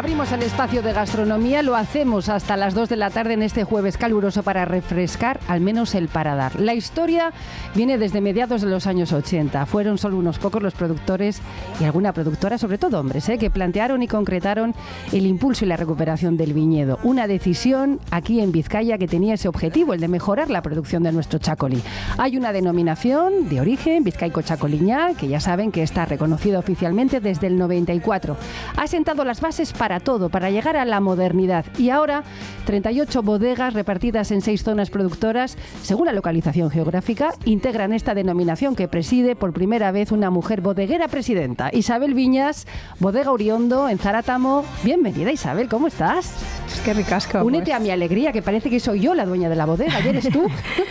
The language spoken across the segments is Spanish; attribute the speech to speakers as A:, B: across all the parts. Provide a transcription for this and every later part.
A: Abrimos el espacio de gastronomía, lo hacemos hasta las 2 de la tarde en este jueves caluroso para refrescar al menos el paladar. La historia viene desde mediados de los años 80. Fueron solo unos pocos los productores y alguna productora, sobre todo hombres, que plantearon y concretaron el impulso y la recuperación del viñedo. Una decisión aquí en Vizcaya que tenía ese objetivo, el de mejorar la producción de nuestro chacolí. Hay una denominación de origen, Vizcaico Chacoliñá, que ya saben que está reconocida oficialmente desde el 94. Ha sentado las bases para todo, para llegar a la modernidad. Y ahora, 38 bodegas repartidas en 6 zonas productoras, según la localización geográfica, integran esta denominación que preside por primera vez una mujer bodeguera presidenta. Isabel Viñas, Bodega Uriondo, en Zarátamo. Bienvenida, Isabel, ¿cómo estás?
B: Qué ricasco.
A: Únete a mi alegría, que parece que soy yo la dueña de la bodega. ¿Y eres tú?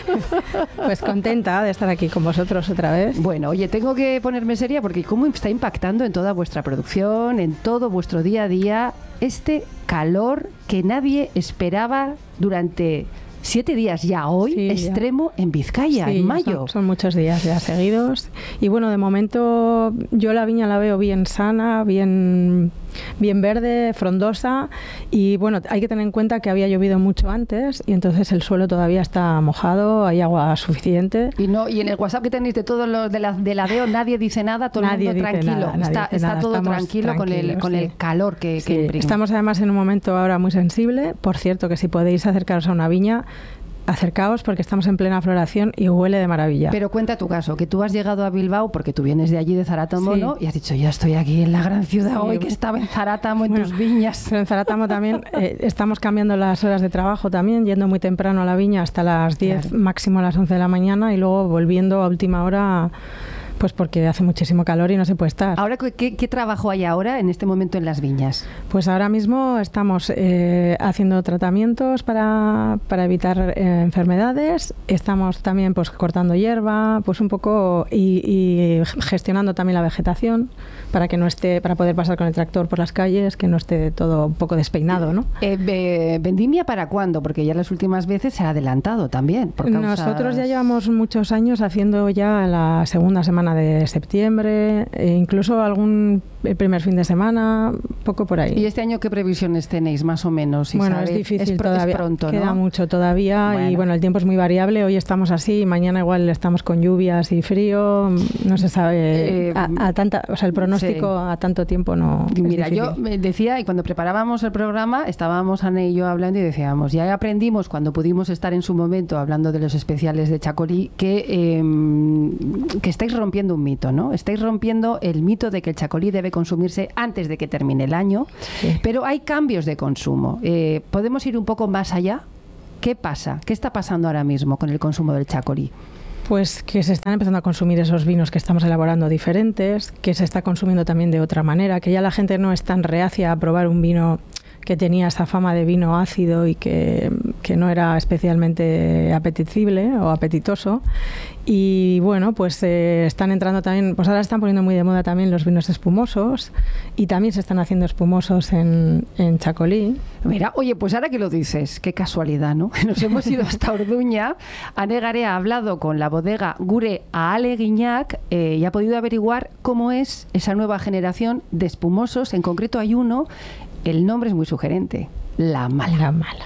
B: Pues contenta de estar aquí con vosotros otra vez.
A: Bueno, oye, tengo que ponerme seria porque cómo está impactando en toda vuestra producción, en todo vuestro día a día, este calor que nadie esperaba durante 7 días ya hoy, sí, extremo ya. En Vizcaya, sí, en mayo.
B: Son muchos días ya seguidos. Y bueno, de momento yo la viña la veo bien sana, bien verde, frondosa. Y bueno, hay que tener en cuenta que había llovido mucho antes y entonces el suelo todavía está mojado, hay agua suficiente.
A: Y en el WhatsApp que tenéis de todos los de la DEO nadie dice nada, todo el mundo tranquilo. Está todo tranquilo con el calor que imprime.
B: Estamos además en un momento ahora muy sensible. Por cierto, que si podéis acercaros a una viña, acercaos porque estamos en plena floración y huele de maravilla.
A: Pero cuenta tu caso, que tú has llegado a Bilbao porque tú vienes de allí, de Zarátamo, sí, ¿no? Y has dicho, ya estoy aquí en la gran ciudad, sí, hoy que estaba en Zarátamo, en tus viñas.
B: Pero en Zarátamo también estamos cambiando las horas de trabajo también, yendo muy temprano a la viña hasta las 10, claro, máximo a las 11 de la mañana y luego volviendo a última hora. Pues porque hace muchísimo calor y no se puede estar.
A: Ahora, ¿qué trabajo hay ahora en este momento en las viñas?
B: Pues ahora mismo estamos haciendo tratamientos para evitar enfermedades. Estamos también pues cortando hierba, pues un poco y gestionando también la vegetación para que no esté, para poder pasar con el tractor por las calles, que no esté todo un poco despeinado, ¿no?
A: ¿Vendimia para cuándo? Porque ya las últimas veces se ha adelantado también.
B: Nosotros ya llevamos muchos años haciendo ya la segunda semana de septiembre, incluso el primer fin de semana, poco por ahí.
A: ¿Y este año qué previsiones tenéis, más o menos?
B: Bueno, Isabel, es difícil todavía,
A: es pronto, ¿no?
B: Queda mucho todavía. Bueno. Y bueno, el tiempo es muy variable, hoy estamos así, mañana igual estamos con lluvias y frío, no se sabe, el pronóstico sí, a tanto tiempo no.
A: Mira, yo me decía, y cuando preparábamos el programa, estábamos Ana y yo hablando y decíamos, ya aprendimos cuando pudimos estar en su momento hablando de los especiales de Chacolí, que estáis rompiendo un mito, ¿no? Estáis rompiendo el mito de que el chacolí debe consumirse antes de que termine el año, sí, pero hay cambios de consumo. ¿Podemos ir un poco más allá? ¿Qué pasa? ¿Qué está pasando ahora mismo con el consumo del chacolí?
B: Pues que se están empezando a consumir esos vinos que estamos elaborando diferentes, que se está consumiendo también de otra manera, que ya la gente no es tan reacia a probar un vino que tenía esa fama de vino ácido y que no era especialmente apetecible o apetitoso. Y bueno, pues están entrando también, pues ahora están poniendo muy de moda también los vinos espumosos y también se están haciendo espumosos en Chacolí.
A: Mira, oye, pues ahora que lo dices, qué casualidad, ¿no? Nos hemos ido hasta Orduña. Ane Garea ha hablado con la bodega Gure a Aleguiñac y ha podido averiguar cómo es esa nueva generación de espumosos. En concreto hay uno, el nombre es muy sugerente, La Mala.
B: La Mala.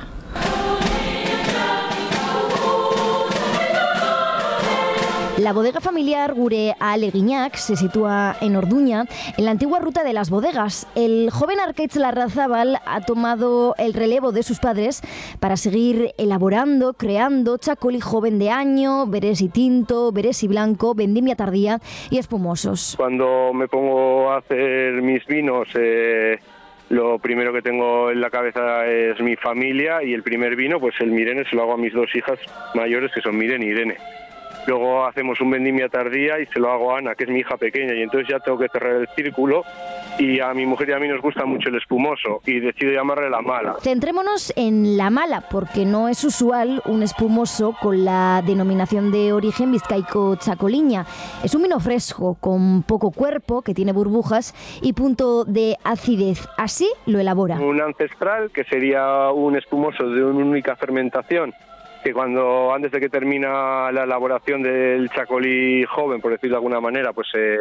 C: La bodega familiar Gure a Aleguiñac se sitúa en Orduña, en la antigua ruta de las bodegas. El joven Arkaitz Larrazábal ha tomado el relevo de sus padres para seguir elaborando, creando chacolí joven de año, beresi tinto, beresi blanco, vendimia tardía y espumosos.
D: Cuando me pongo a hacer mis vinos, lo primero que tengo en la cabeza es mi familia y el primer vino, pues el Mirene, se lo hago a mis 2 hijas mayores que son Miren y Irene. Luego hacemos un vendimia tardía y se lo hago a Ana, que es mi hija pequeña, y entonces ya tengo que cerrar el círculo. Y a mi mujer y a mí nos gusta mucho el espumoso y decido llamarle La Mala.
C: Centrémonos en La Mala, porque no es usual un espumoso con la denominación de origen Vizcaico Chacoliña. Es un vino fresco, con poco cuerpo, que tiene burbujas y punto de acidez. Así lo elabora.
D: Un ancestral, que sería un espumoso de una única fermentación, que antes de que termina la elaboración del chacolí joven, por decirlo de alguna manera, pues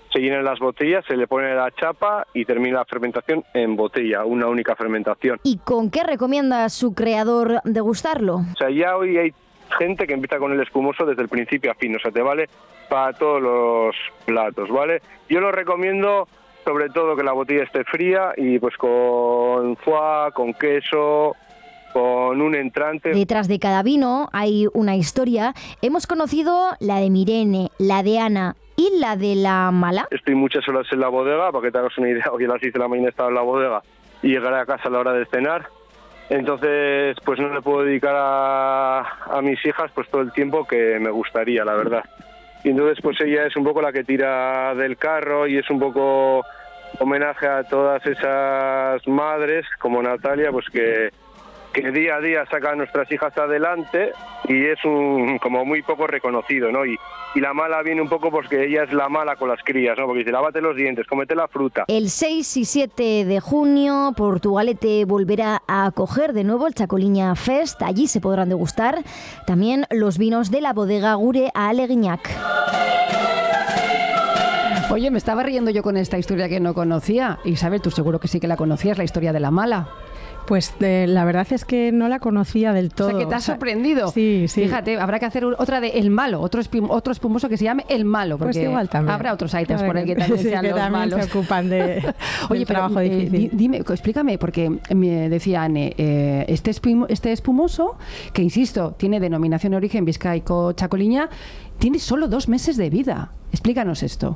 D: se llenan las botellas, se le pone la chapa y termina la fermentación en botella, una única fermentación.
C: ¿Y con qué recomienda su creador degustarlo?
D: O sea, ya hoy hay gente que empieza con el espumoso desde el principio a fin, o sea, te vale para todos los platos, ¿vale? Yo lo recomiendo sobre todo que la botella esté fría y pues con foie, con queso, con un entrante.
C: Detrás de cada vino hay una historia. Hemos conocido la de Mirene, la de Ana y la de la Mala.
D: Estoy muchas horas en la bodega, para que te hagas una idea, hoy a las 6 de la mañana estaba en la bodega y llegaré a casa a la hora de cenar. Entonces, pues no le puedo dedicar a mis hijas pues todo el tiempo que me gustaría, la verdad. Y entonces, pues ella es un poco la que tira del carro y es un poco homenaje a todas esas madres, como Natalia, pues que día a día saca a nuestras hijas adelante y es como muy poco reconocido, ¿no? Y la Mala viene un poco porque ella es la mala con las crías, ¿no? Porque dice, lávate los dientes, cómete la fruta.
C: El 6 y 7 de junio, Portugalete volverá a acoger de nuevo el Chacoliña Fest. Allí se podrán degustar también los vinos de la bodega Gure a Aleguiñac.
A: Oye, me estaba riendo yo con esta historia que no conocía. Isabel, tú seguro que sí que la conocías, la historia de la Mala.
B: Pues la verdad es que no la conocía del todo.
A: O sea, que te has sorprendido.
B: Sí.
A: Fíjate, habrá que hacer otra de El Malo, otro espumoso que se llame El Malo, porque
B: pues igual también.
A: Habrá otros items por ahí que también sean
B: que
A: los
B: también
A: malos.
B: se ocupan de
A: Oye,
B: trabajo difícil.
A: Dime, explícame, porque me decía Anne, este espumoso, que insisto, tiene denominación de origen Vizcaico Chacoliña, tiene solo 2 meses de vida. Explícanos esto.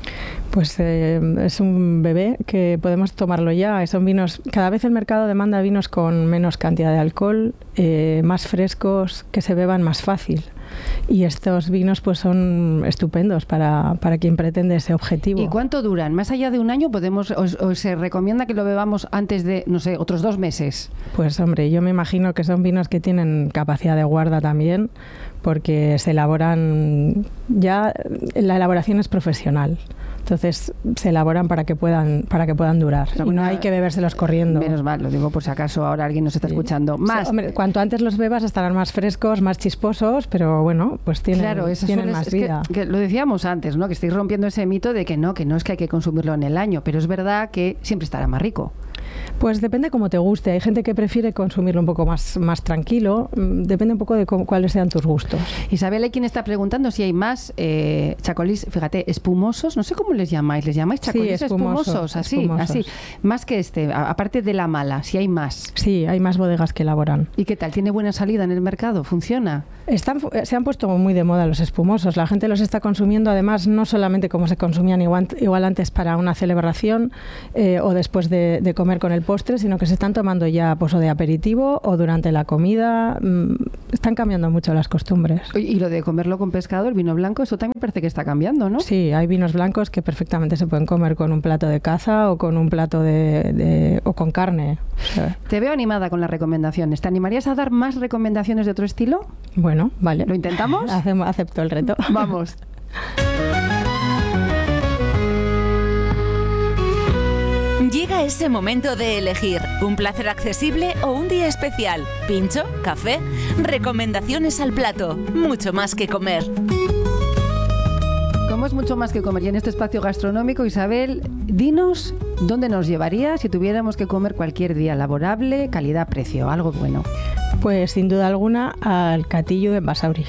B: Pues es un bebé que podemos tomarlo ya. Son vinos, cada vez el mercado demanda vinos con menos cantidad de alcohol, más frescos, que se beban más fácil. Y estos vinos pues son estupendos para quien pretende ese objetivo.
A: ¿Y cuánto duran? ¿Más allá de un año podemos o se recomienda que lo bebamos antes de, no sé, otros 2 meses?
B: Pues hombre, yo me imagino que son vinos que tienen capacidad de guarda también, porque se elaboran ya, la elaboración es profesional. Entonces se elaboran para que puedan durar. Y no hay que bebérselos corriendo.
A: Menos mal, lo digo por si acaso ahora alguien nos está escuchando. Más.
B: O sea, hombre, cuanto antes los bebas estarán más frescos, más chisposos, pero bueno, pues tienen más vida.
A: Que lo decíamos antes, ¿no? Que estáis rompiendo ese mito de que no es que hay que consumirlo en el año, pero es verdad que siempre estará más rico.
B: Pues depende cómo te guste. Hay gente que prefiere consumirlo un poco más tranquilo. Depende un poco de cuáles sean tus gustos.
A: Isabel, hay quien está preguntando si hay más chacolís, fíjate, espumosos. No sé cómo les llamáis. ¿Les llamáis chacolís espumosos? Así. Más que aparte de la Mala, si hay más.
B: Sí, hay más bodegas que elaboran.
A: ¿Y qué tal? ¿Tiene buena salida en el mercado? ¿Funciona?
B: Se han puesto muy de moda los espumosos. La gente los está consumiendo, además, no solamente como se consumían igual antes para una celebración o después de comer con el postre, sino que se están tomando ya o de aperitivo o durante la comida. Están cambiando mucho las costumbres.
A: Y lo de comerlo con pescado, el vino blanco, eso también parece que está cambiando, ¿no?
B: Sí, hay vinos blancos que perfectamente se pueden comer con un plato de caza o con un plato o con carne.
A: Te veo animada con las recomendaciones. ¿Te animarías a dar más recomendaciones de otro estilo?
B: Bueno, vale.
A: ¿Lo intentamos?
B: Acepto el reto.
A: Vamos.
E: Llega ese momento de elegir un placer accesible o un día especial. Pincho, café, recomendaciones al plato, mucho más que comer.
A: Como es mucho más que comer y en este espacio gastronómico, Isabel, dinos dónde nos llevaría si tuviéramos que comer cualquier día laborable, calidad-precio, algo bueno.
B: Pues sin duda alguna al Catillo de Basauri.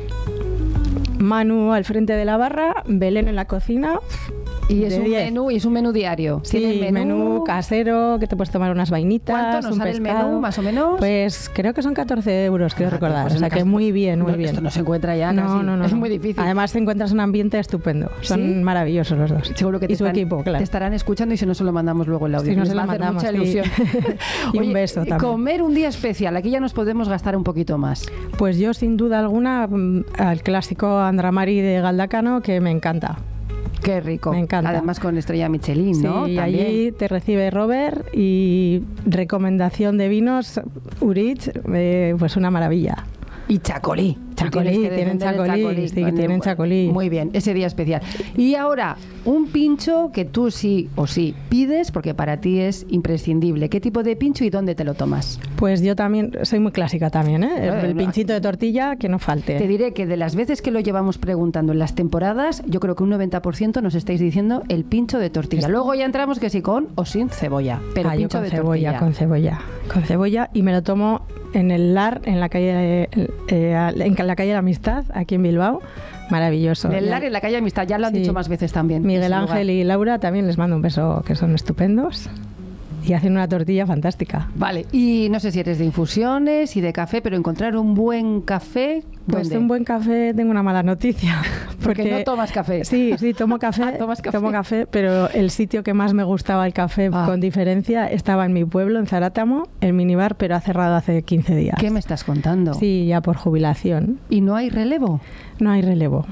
B: Manu al frente de la barra, Belén en la cocina.
A: Y es un menú diario.
B: Sí, menú casero, que te puedes tomar unas vainitas.
A: ¿Cuánto nos sale el menú, más o menos?
B: Pues creo que son 14 euros, quiero recordar. Pues o sea que muy bien.
A: Esto no se encuentra ya casi. No. Es muy difícil.
B: Además te encuentras un ambiente estupendo. Son maravillosos los dos.
A: Seguro que
B: su equipo, claro.
A: Te estarán escuchando y si no se lo mandamos luego el audio.
B: Si no se lo mandamos,
A: mucha ilusión.
B: Y
A: Oye,
B: un beso también.
A: Comer un día especial, aquí ya nos podemos gastar un poquito más.
B: Pues yo sin duda alguna al clásico Andramari de Galdacano, que me encanta.
A: Qué rico.
B: Me encanta.
A: Además con estrella Michelin, ¿no?
B: Sí, allí te recibe Robert y recomendación de vinos, Urich, pues una maravilla.
A: Y chacolí
B: Chacolí, tienen chacolí, sí, tienen chacolí.
A: Muy bien, ese día especial. Y ahora, un pincho que tú sí o sí pides, porque para ti es imprescindible. ¿Qué tipo de pincho y dónde te lo tomas?
B: Pues yo también, soy muy clásica también, ¿eh? El pinchito de tortilla, que no falte.
A: Te diré que de las veces que lo llevamos preguntando en las temporadas, yo creo que un 90% nos estáis diciendo el pincho de tortilla. Luego ya entramos que sí con o sin cebolla, pero pincho
B: con
A: de
B: cebolla,
A: tortilla.
B: Con cebolla, y me lo tomo en el Lar, en la calle de la Amistad, aquí en Bilbao. Maravilloso.
A: El Lar, en la calle Amistad, ya lo han dicho más veces también.
B: Miguel Ángel y Laura también les mando un beso, que son estupendos. Y hacen una tortilla fantástica.
A: Vale, y no sé si eres de infusiones y de café, pero encontrar un buen café...
B: Pues un buen café, tengo una mala noticia.
A: Porque no tomas café.
B: Sí, tomo café, tomo café, pero el sitio que más me gustaba el café con diferencia estaba en mi pueblo, en Zarátamo, el minibar, pero ha cerrado hace 15 días.
A: ¿Qué me estás contando?
B: Sí, ya por jubilación.
A: ¿Y no hay relevo?
B: No hay relevo.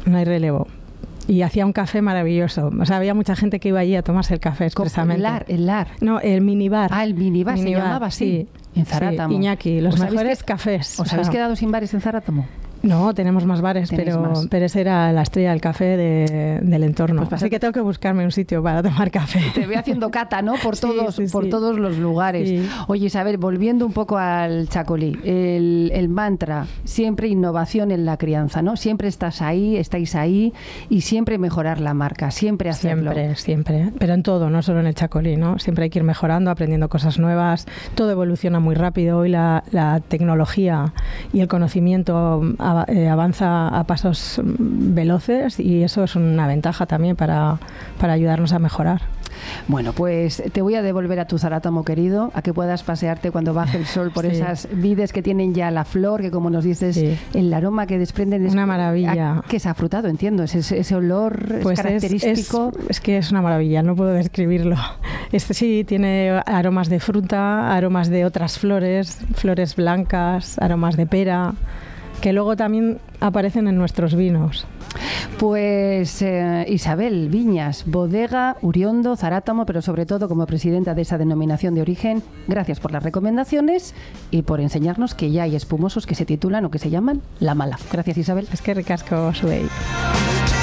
B: Y hacía un café maravilloso. O sea, había mucha gente que iba allí a tomarse el café expresamente.
A: ¿El Lar?
B: No, el minibar.
A: Ah, el minibar, se llamaba así.
B: Sí.
A: En Zarátamo.
B: Sí, Iñaki, los mejores cafés.
A: ¿Os habéis quedado sin bares en Zarátamo?
B: No, tenemos más bares, pero esa era la estrella del café del entorno. Pues así que tengo que buscarme un sitio para tomar café.
A: Te voy haciendo cata, ¿no? Por todos los lugares. Sí. Oye, Isabel, volviendo un poco al chacolí, el mantra, siempre innovación en la crianza, ¿no? Siempre estáis ahí y siempre mejorar la marca, siempre hacerlo.
B: Siempre. Pero en todo, no solo en el chacolí, ¿no? Siempre hay que ir mejorando, aprendiendo cosas nuevas. Todo evoluciona muy rápido. Hoy la tecnología y el conocimiento avanza a pasos veloces, y eso es una ventaja también para ayudarnos a mejorar.
A: Bueno, pues te voy a devolver a tu Zarátamo querido, a que puedas pasearte cuando baje el sol por esas vides que tienen ya la flor, que como nos dices, el aroma que desprenden es
B: una maravilla.
A: Que es afrutado, entiendo, ese olor
B: pues
A: característico.
B: Es que es una maravilla, no puedo describirlo. Sí, tiene aromas de fruta, aromas de otras flores blancas, aromas de pera, que luego también aparecen en nuestros vinos.
A: Pues Isabel Viñas, Bodega Uriondo, Zarátamo, pero sobre todo como presidenta de esa denominación de origen, gracias por las recomendaciones y por enseñarnos que ya hay espumosos que se titulan o que se llaman La Mala. Gracias, Isabel.
B: Es que ricasco, Suey.